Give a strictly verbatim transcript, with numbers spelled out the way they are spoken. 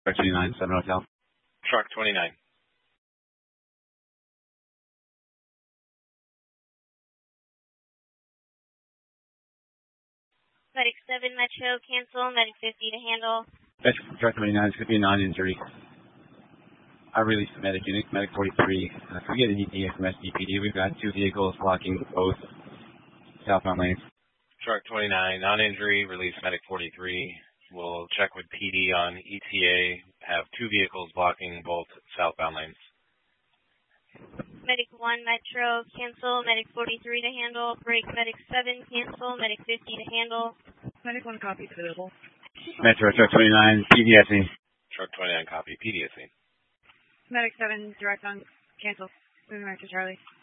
Truck twenty-nine, seven Hotel. Truck twenty-nine. Medic seven Metro, cancel. Medic fifty to handle. Truck twenty-nine, it's going to be a non-injury. I released the medic unit, Medic forty-three. Uh, can we get an E T A from S D P D? We've got two vehicles blocking both southbound lanes. Truck twenty-nine, non-injury, release Medic forty-three. We'll check with P D on E T A, have two vehicles blocking both southbound lanes. Medic one Metro, cancel. Medic forty-three to handle. Break Medic seven, cancel. Medic fifty to handle. Medic one copy, available. Metro, Truck twenty-nine, P D S E. Truck twenty-nine, copy, P D S E. Medic seven, direct on, cancel. Moving back to Charlie.